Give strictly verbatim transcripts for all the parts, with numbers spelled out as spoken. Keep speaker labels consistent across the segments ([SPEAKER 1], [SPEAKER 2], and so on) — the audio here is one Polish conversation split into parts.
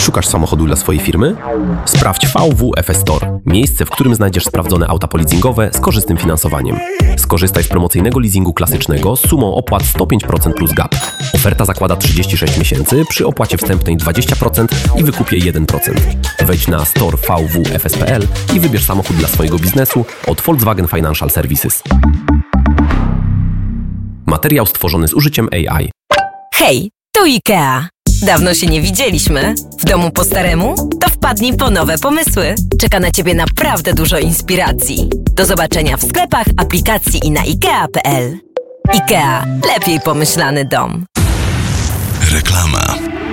[SPEAKER 1] Szukasz samochodu dla swojej firmy? Sprawdź V W F S Store, miejsce, w którym znajdziesz sprawdzone auta poleasingowe z korzystnym finansowaniem. Skorzystaj z promocyjnego leasingu klasycznego z sumą opłat sto pięć procent plus gap. Oferta zakłada trzydzieści sześć miesięcy przy opłacie wstępnej dwadzieścia procent i wykupie jeden procent. Wejdź na store v w f s kropka p l i wybierz samochód dla swojego biznesu od Volkswagen Financial Services. Materiał stworzony z użyciem A I.
[SPEAKER 2] Hej, tu IKEA. Dawno się nie widzieliśmy. W domu po staremu? To wpadnij po nowe pomysły. Czeka na Ciebie naprawdę dużo inspiracji. Do zobaczenia w sklepach, aplikacji i na ikea kropka p l. IKEA. Lepiej pomyślany dom.
[SPEAKER 3] Reklama.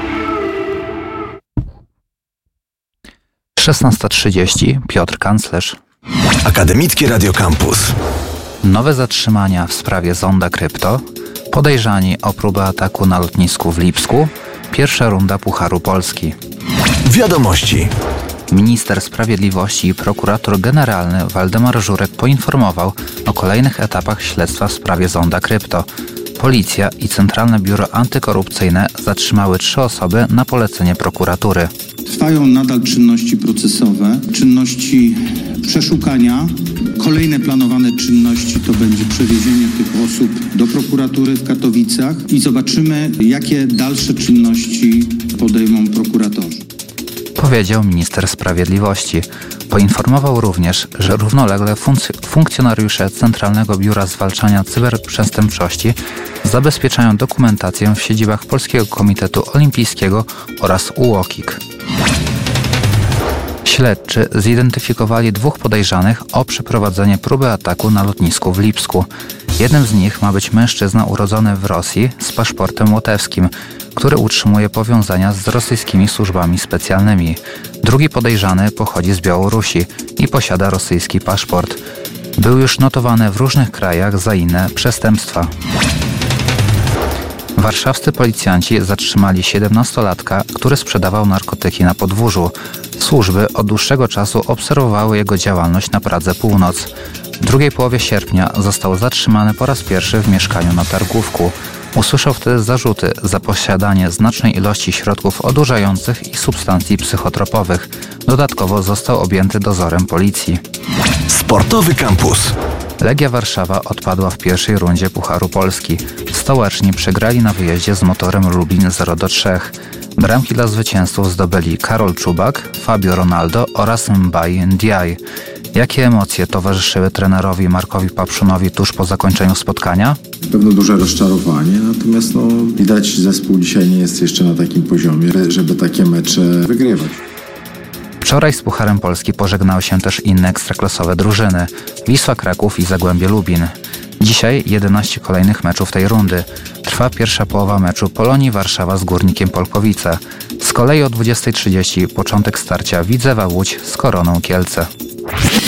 [SPEAKER 4] szesnasta trzydzieści. Piotr Kanclerz.
[SPEAKER 3] Akademickie Radio Campus.
[SPEAKER 4] Nowe zatrzymania w sprawie Zonda Krypto. Podejrzani o próbę ataku na lotnisku w Lipsku. Pierwsza runda Pucharu Polski.
[SPEAKER 3] Wiadomości.
[SPEAKER 4] Minister Sprawiedliwości i prokurator generalny Waldemar Żurek poinformował o kolejnych etapach śledztwa w sprawie Zonda Krypto. Policja i Centralne Biuro Antykorupcyjne zatrzymały trzy osoby na polecenie prokuratury.
[SPEAKER 5] Trwają nadal czynności procesowe, czynności przeszukania. Kolejne planowane czynności to będzie przewiezienie tych osób do prokuratury w Katowicach i zobaczymy, jakie dalsze czynności podejmą prokuratorzy.
[SPEAKER 4] Powiedział minister sprawiedliwości. Poinformował również, że równolegle func- funkcjonariusze Centralnego Biura Zwalczania Cyberprzestępczości zabezpieczają dokumentację w siedzibach Polskiego Komitetu Olimpijskiego oraz U O K I K. Śledczy zidentyfikowali dwóch podejrzanych o przeprowadzenie próby ataku na lotnisku w Lipsku. Jednym z nich ma być mężczyzna urodzony w Rosji z paszportem łotewskim, który utrzymuje powiązania z rosyjskimi służbami specjalnymi. Drugi podejrzany pochodzi z Białorusi i posiada rosyjski paszport. Był już notowany w różnych krajach za inne przestępstwa. Warszawscy policjanci zatrzymali siedemnastolatka, który sprzedawał narkotyki na podwórzu. Służby od dłuższego czasu obserwowały jego działalność na Pradze Północ. W drugiej połowie sierpnia został zatrzymany po raz pierwszy w mieszkaniu na Targówku. Usłyszał wtedy zarzuty za posiadanie znacznej ilości środków odurzających i substancji psychotropowych. Dodatkowo został objęty dozorem policji.
[SPEAKER 3] Sportowy Campus.
[SPEAKER 4] Legia Warszawa odpadła w pierwszej rundzie Pucharu Polski. Stołeczni przegrali na wyjeździe z Motorem Lublin zero do trzech. Bramki dla zwycięzców zdobyli Karol Czubak, Fabio Ronaldo oraz Mbaye Ndiaye. Jakie emocje towarzyszyły trenerowi Markowi Papszunowi tuż po zakończeniu spotkania?
[SPEAKER 6] Pewno duże rozczarowanie, natomiast no, widać, że zespół dzisiaj nie jest jeszcze na takim poziomie, żeby takie mecze wygrywać.
[SPEAKER 4] Wczoraj z Pucharem Polski pożegnały się też inne ekstraklasowe drużyny – Wisła Kraków i Zagłębie Lubin. Dzisiaj jedenaście kolejnych meczów tej rundy. Trwa pierwsza połowa meczu Polonii Warszawa z Górnikiem Polkowice. Z kolei o dwudziestej trzydzieści początek starcia Widzewa Łódź z Koroną Kielce.